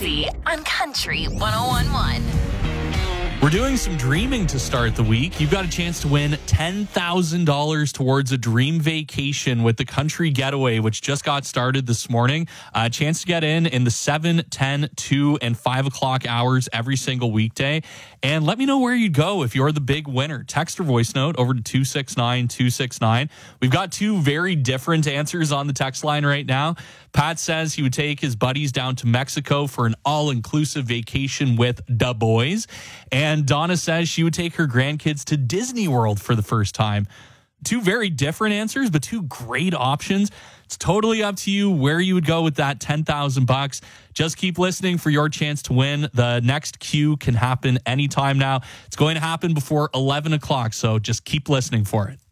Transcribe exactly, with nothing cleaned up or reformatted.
Odyssey on Country one oh one point one. We're doing some dreaming to start the week. You've got a chance to win ten thousand dollars towards a dream vacation with the Country Getaway, which just got started this morning. A chance to get in in the seven, ten, two, and five o'clock hours every single weekday. And let me know where you'd go if you're the big winner. Text or voice note over to two six nine two six nine. We've got two very different answers on the text line right now. Pat says he would take his buddies down to Mexico for an all-inclusive vacation with the boys. And Donna says she would take her grandkids to Disney World for the first time. Two very different answers, but two great options. It's totally up to you where you would go with that ten thousand bucks. Just keep listening for your chance to win. The next cue can happen anytime now. It's going to happen before eleven o'clock, so just keep listening for it.